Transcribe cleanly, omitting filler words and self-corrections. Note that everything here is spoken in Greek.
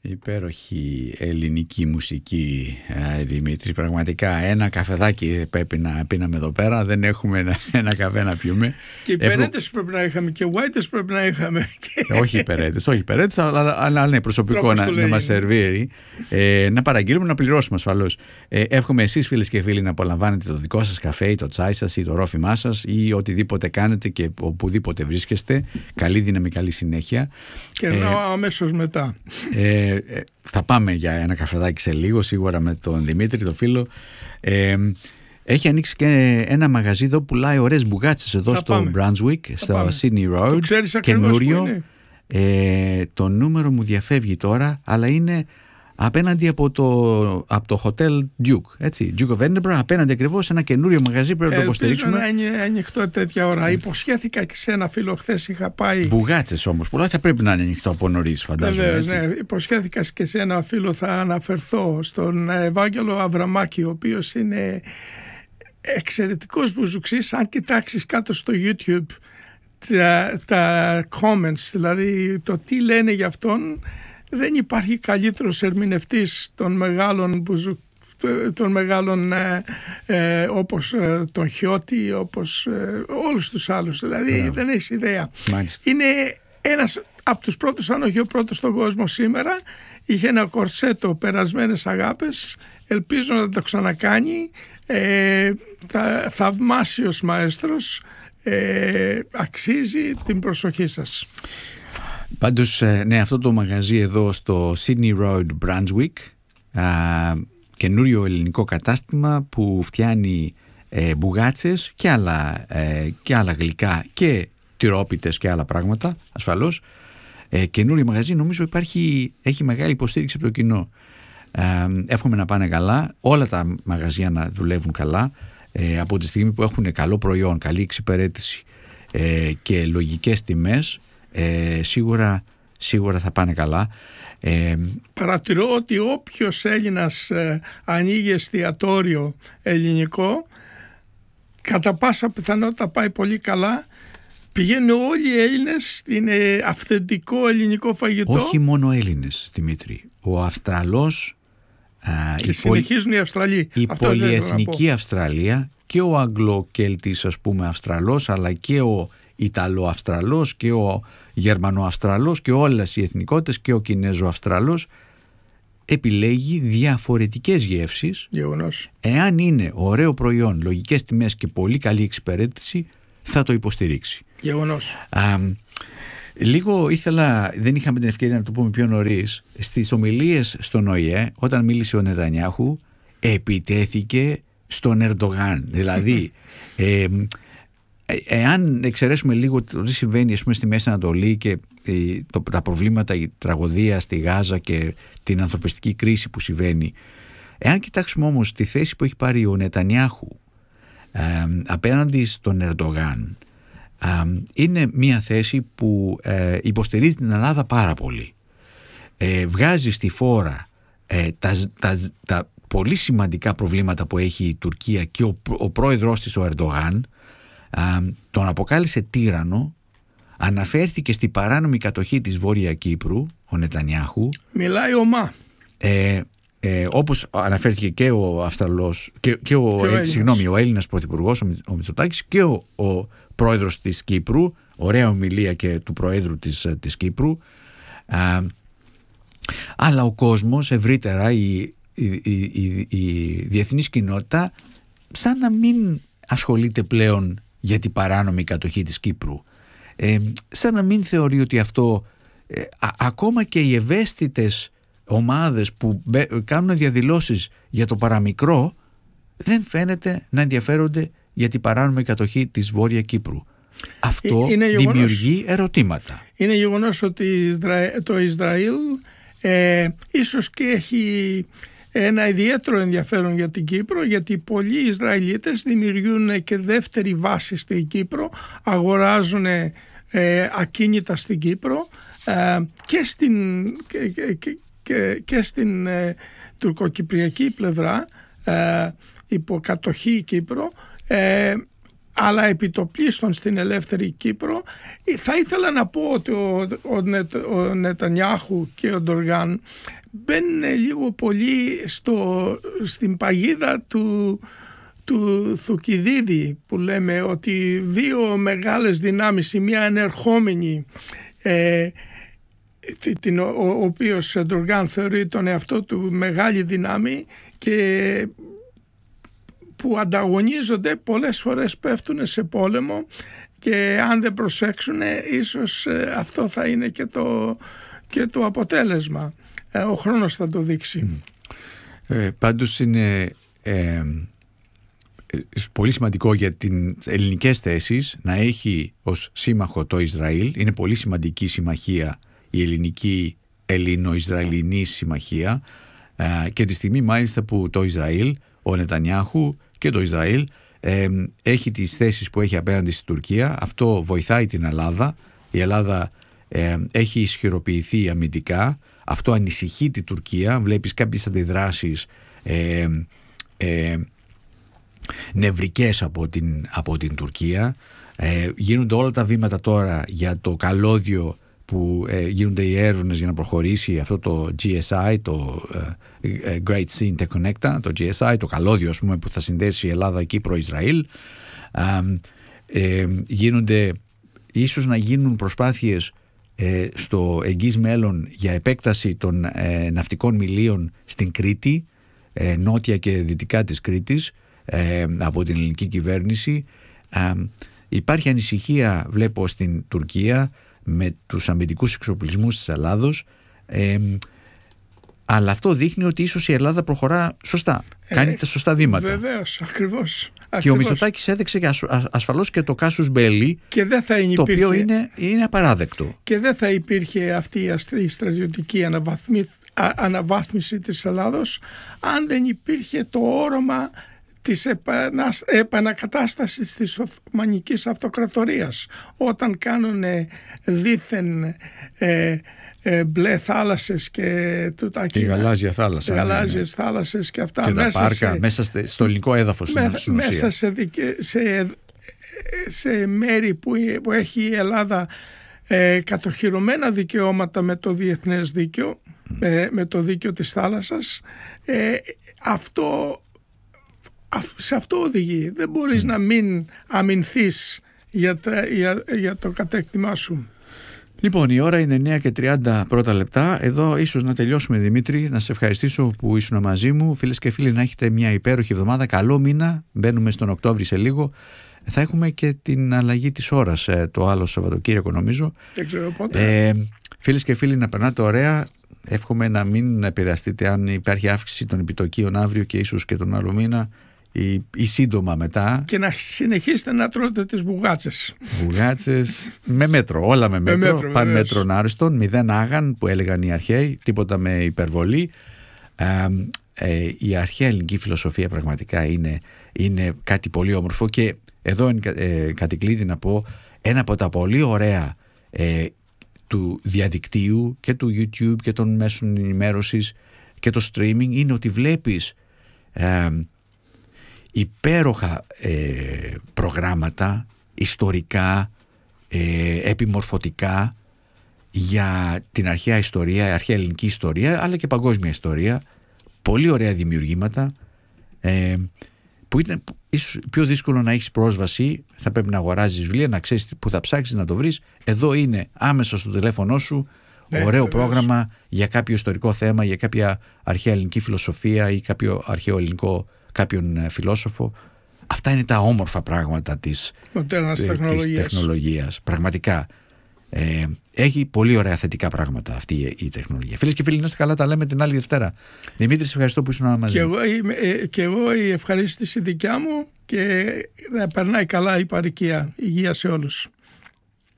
Υπέροχη ελληνική μουσική, Δημήτρη. Πραγματικά ένα καφεδάκι πρέπει να πίναμε εδώ πέρα. Δεν έχουμε ένα καφέ να πιούμε. Και υπερέτες πρέπει να είχαμε και whites πρέπει να είχαμε. Όχι υπερέτες, αλλά ναι, προσωπικό να μας σερβίρει. Να παραγγείλουμε, να πληρώσουμε ασφαλώς. Εύχομαι εσείς, φίλες και φίλοι, να απολαμβάνετε το δικό σας καφέ ή το τσάι σας ή το ρόφημά σας ή οτιδήποτε κάνετε και οπουδήποτε βρίσκεστε. Καλή δύναμη, καλή συνέχεια. Και αμέσως μετά. Θα πάμε για ένα καφεδάκι σε λίγο, σίγουρα, με τον Δημήτρη, τον φίλο. Έχει ανοίξει και ένα μαγαζί εδώ που πουλάει ωραίες μπουγάτσες εδώ στο Brunswick, στο Sydney Road. Καινούριο. Το νούμερο μου διαφεύγει τώρα, αλλά είναι απέναντι από το Hotel Duke, έτσι, Duke of Edinburgh, απέναντι ακριβώς, ένα καινούριο μαγαζί, πρέπει να το υποστηρίξουμε. Ελπίζω να είναι ανοιχτό τέτοια ώρα. Υποσχέθηκα και σε ένα φίλο, χθες είχα πάει. Μπουγάτσες όμως, πολλά θα πρέπει να είναι ανοιχτό από νωρίς, φαντάζομαι. Ναι, υποσχέθηκα και σε ένα φίλο, θα αναφερθώ στον Ευάγγελο Αβραμάκη, ο οποίος είναι εξαιρετικός μπουζουξής. Αν κοιτάξεις κάτω στο YouTube τα comments, δηλαδή το τι λένε για αυτόν, δεν υπάρχει καλύτερος ερμηνευτής των μεγάλων όπως τον Χιώτη, όπως όλους τους άλλους, δηλαδή δεν έχεις ιδέα. Μάλιστα. Είναι ένας από τους πρώτους, αν όχι ο πρώτος στον κόσμο σήμερα. Είχε ένα κορσέτο περασμένες αγάπες, ελπίζω να το ξανακάνει. Θαυμάσιος μαέστρος, αξίζει την προσοχή σας. Πάντως, ναι, αυτό το μαγαζί εδώ στο Sydney Road, Brunswick, καινούριο ελληνικό κατάστημα που φτιάνει μπουγάτσες και άλλα γλυκά και τυρόπιτες και άλλα πράγματα, ασφαλώς. Καινούριο μαγαζί, νομίζω έχει μεγάλη υποστήριξη από το κοινό. Εύχομαι να πάνε καλά, όλα τα μαγαζιά να δουλεύουν καλά, από τη στιγμή που έχουν καλό προϊόν, καλή εξυπηρέτηση και λογικές τιμές, σίγουρα θα πάνε καλά. Παρατηρώ ότι όποιος Έλληνας ανοίγει εστιατόριο ελληνικό, κατά πάσα πιθανότητα πάει πολύ καλά. Πηγαίνουν όλοι οι Έλληνες, είναι αυθεντικό ελληνικό φαγητό. Όχι μόνο Έλληνες, Δημήτρη. Ο Αυστραλός, και συνεχίζουν οι Αυστραλοί. Η πολυεθνική Αυστραλία και ο Αγγλοκέλτης, ας πούμε, Αυστραλός, αλλά και ο Ιταλο-Αυστραλός και ο Γερμανο-Αυστραλός και όλες οι εθνικότητες και ο Κινέζο-Αυστραλός επιλέγει διαφορετικές γεύσεις. Γεγονός. Εάν είναι ωραίο προϊόν, λογικές τιμές και πολύ καλή εξυπηρέτηση, θα το υποστηρίξει. Γεγονός. Λίγο δεν είχαμε την ευκαιρία να το πούμε πιο νωρίς. Στις ομιλίες στον ΟΗΕ, όταν μίλησε ο Νετανιάχου, επιτέθηκε στον Ερντογάν. Δηλαδή, εάν εξαιρέσουμε λίγο το τι συμβαίνει, ας πούμε, στη Μέση Ανατολή και τα προβλήματα, η τραγωδία στη Γάζα και την ανθρωπιστική κρίση που συμβαίνει, εάν κοιτάξουμε όμως τη θέση που έχει πάρει ο Νετανιάχου απέναντι στον Ερντογάν, είναι μια θέση που υποστηρίζει την Ελλάδα πάρα πολύ. Βγάζει στη φόρα τα πολύ σημαντικά προβλήματα που έχει η Τουρκία και ο πρόεδρος της, ο Ερντογάν, τον αποκάλεσε τύραννο, αναφέρθηκε στη παράνομη κατοχή της Βόρεια Κύπρου, ο Νετανιάχου. Μιλάει ομά. Όπως αναφέρθηκε και ο Αυστραλός ο Έλληνας πρωθυπουργός, ο Μητσοτάκης, και ο πρόεδρος της Κύπρου, ωραία ομιλία και του προέδρου της Κύπρου, αλλά ο κόσμος ευρύτερα, η διεθνής κοινότητα, σαν να μην ασχολείται πλέον για την παράνομη κατοχή της Κύπρου, σαν να μην θεωρεί ότι αυτό, ακόμα και οι ευαίσθητες ομάδες που κάνουν διαδηλώσεις για το παραμικρό, δεν φαίνεται να ενδιαφέρονται για την παράνομη κατοχή της Βόρεια Κύπρου. Αυτό δημιουργεί ερωτήματα. Είναι γεγονός ότι το Ισραήλ ίσως και έχει ένα ιδιαίτερο ενδιαφέρον για την Κύπρο, γιατί πολλοί Ισραηλίτες δημιουργούν και δεύτερη βάση στην Κύπρο, αγοράζουν ακίνητα στην Κύπρο και στην τουρκοκυπριακή πλευρά, υποκατοχή Κύπρο, αλλά επιτοπλίστων στην ελεύθερη Κύπρο. Θα ήθελα να πω ότι ο Νετανιάχου και ο Ντοργάν μπαίνουν λίγο πολύ στην παγίδα του Θουκυδίδη, που λέμε ότι δύο μεγάλες δυνάμεις, η μία ενερχόμενη, ο οποίος Ντοργάν θεωρεί τον εαυτό του μεγάλη δύναμη και που ανταγωνίζονται, πολλές φορές πέφτουν σε πόλεμο, και αν δεν προσέξουν ίσως αυτό θα είναι και το αποτέλεσμα. Ο χρόνος θα το δείξει. Πάντως είναι πολύ σημαντικό για τις ελληνικές θέσεις να έχει ως σύμμαχο το Ισραήλ. Είναι πολύ σημαντική συμμαχία η ελληνική Ελληνο-Ισραηλινή συμμαχία, και τη στιγμή μάλιστα που το Ισραήλ, ο Νετανιάχου και το Ισραήλ έχει τις θέσεις που έχει απέναντι στην Τουρκία. Αυτό βοηθάει την Ελλάδα. Η Ελλάδα έχει ισχυροποιηθεί αμυντικά. Αυτό ανησυχεί την Τουρκία. Βλέπεις κάποιες αντιδράσεις νευρικές από την Τουρκία. Γίνονται όλα τα βήματα τώρα για το καλώδιο, που γίνονται οι έρευνες για να προχωρήσει αυτό το GSI, το Great Sea Interconnector, το GSI, το καλώδιο, ας πούμε, που θα συνδέσει η Ελλάδα, Κύπρο, Ισραήλ. Ίσως να γίνουν προσπάθειες στο εγγύς μέλλον για επέκταση των ναυτικών μιλίων στην Κρήτη, νότια και δυτικά της Κρήτης, από την ελληνική κυβέρνηση. Υπάρχει ανησυχία, βλέπω, στην Τουρκία με τους αμυντικούς εξοπλισμούς της Ελλάδος, αλλά αυτό δείχνει ότι ίσως η Ελλάδα προχωρά σωστά, κάνει τα σωστά βήματα. Βεβαίως, ακριβώς. Και ο Μητσοτάκης έδειξε ασφαλώς και το κάσους μπέλι, το οποίο είναι απαράδεκτο. Και δεν θα υπήρχε αυτή η στρατιωτική αναβάθμιση της Ελλάδος αν δεν υπήρχε το όρομα της επανακατάστασης της Οθωμανικής Αυτοκρατορίας, όταν κάνουν δήθεν μπλε θάλασσες και η γαλάζια θάλασσα, γαλάζιες θάλασσες και αυτά, και τα πάρκα μέσα στο ελληνικό έδαφος, μέσα σε μέρη που έχει η Ελλάδα κατοχυρωμένα δικαιώματα με το διεθνές δίκαιο, με το δίκαιο της θάλασσας. Σε αυτό οδηγεί. Δεν μπορείς να μην αμυνθείς για το κατέκτημά σου. Λοιπόν, η ώρα είναι 9:30 πρώτα λεπτά. Εδώ ίσως να τελειώσουμε, Δημήτρη. Να σε ευχαριστήσω που ήσουν μαζί μου. Φίλες και φίλοι, να έχετε μια υπέροχη εβδομάδα. Καλό μήνα. Μπαίνουμε στον Οκτώβρη σε λίγο. Θα έχουμε και την αλλαγή της ώρας το άλλο Σαββατοκύριακο, νομίζω. Δεν ξέρω πότε. Φίλες και φίλοι, να περνάτε ωραία. Εύχομαι να μην επηρεαστείτε αν υπάρχει αύξηση των επιτοκίων αύριο και ίσως και τον άλλο μήνα ή σύντομα μετά. Και να συνεχίσετε να τρώτε τις μπουγάτσες. Μπουγάτσες με μέτρο, όλα με μέτρο. Παν μέτρον άριστον, 0 άγαν που έλεγαν οι αρχαίοι, τίποτα με υπερβολή. Η αρχαία ελληνική φιλοσοφία πραγματικά είναι κάτι πολύ όμορφο, και εδώ κατηκλείδη να πω, ένα από τα πολύ ωραία του διαδικτύου και του YouTube και των μέσων ενημέρωσης και το streaming είναι ότι βλέπεις υπέροχα προγράμματα ιστορικά, επιμορφωτικά για την αρχαία ιστορία, αρχαία ελληνική ιστορία, αλλά και παγκόσμια ιστορία. Πολύ ωραία δημιουργήματα, που είναι ίσως πιο δύσκολο να έχεις πρόσβαση. Θα πρέπει να αγοράζεις βιβλία, να ξέρεις που θα ψάξεις να το βρεις. Εδώ είναι άμεσα στο τηλέφωνο σου, ωραίο πρόγραμμα για κάποιο ιστορικό θέμα, για κάποια αρχαία ελληνική φιλοσοφία ή κάποιο αρχαίο ελληνικό, κάποιον φιλόσοφο. Αυτά είναι τα όμορφα πράγματα της τεχνολογίας. Πραγματικά έχει πολύ ωραία θετικά πράγματα αυτή η τεχνολογία. Φίλες και φίλοι, να είστε καλά, τα λέμε την άλλη Δευτέρα. Δημήτρη, σε ευχαριστώ που ήσουν μαζί. Και εγώ η ευχαρίστηση δικιά μου, και να περνάει καλά η παροικία. Υγεία σε όλους.